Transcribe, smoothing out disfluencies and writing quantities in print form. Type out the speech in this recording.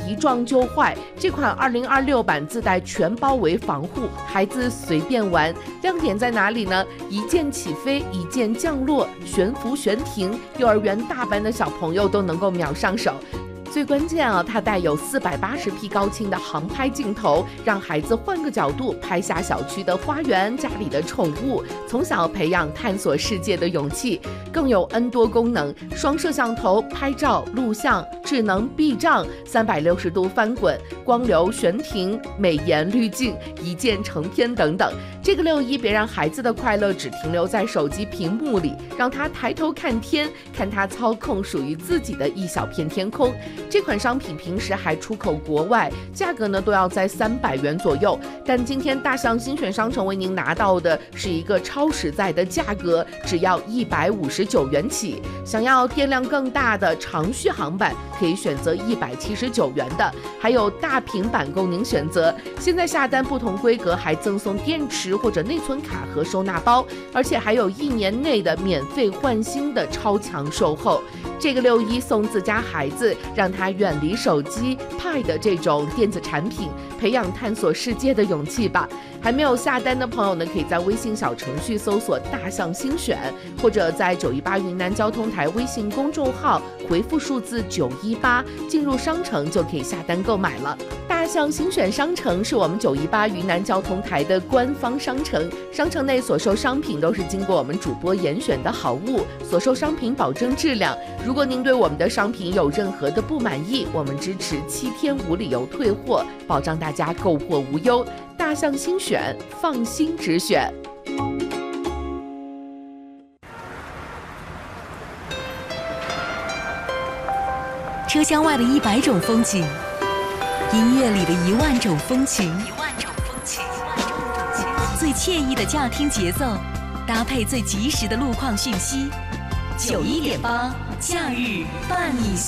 一撞就坏。这款2026版自带全包围防护，孩子随便玩。亮点在哪里呢？一键起飞，一键降落，悬浮悬停，幼儿园大班的小朋友都能够秒上手。最关键啊，它带有480P 高清的航拍镜头，让孩子换个角度拍下小区的花园、家里的宠物，从小培养探索世界的勇气。更有 N 多功能，双摄像头拍照、录像，智能避障，360度翻滚，光流悬停，美颜滤镜，一键成片等等。这个6·1别让孩子的快乐只停留在手机屏幕里，让他抬头看天，看他操控属于自己的一小片天空。这款商品平时还出口国外，价格呢都要在300元左右，但今天大象精选商城为您拿到的是一个超实在的价格，只要159元起。想要电量更大的长续航版，可以选择179元的，还有大平板供您选择。现在下单不同规格还赠送电池或者内存卡和收纳包，而且还有1年内的免费换新的超强售后。这个6·1送自家孩子，让他远离手机、Pad 这种电子产品，培养探索世界的勇气吧。还没有下单的朋友呢，可以在微信小程序搜索大象精选，或者在918云南交通台微信公众号回复数字918进入商城就可以下单购买了。大象精选商城是我们918云南交通台的官方商城，商城内所售商品都是经过我们主播严选的好物，所售商品保证质量。如果您对我们的商品有任何的不满意，我们支持7天无理由退货，保障大家购货无忧。大象精选，放心直选。 车厢外的100种风景，音乐里的10000种风情，最惬意的驾听节奏，搭配最及时的路况讯息。91.8，假日伴你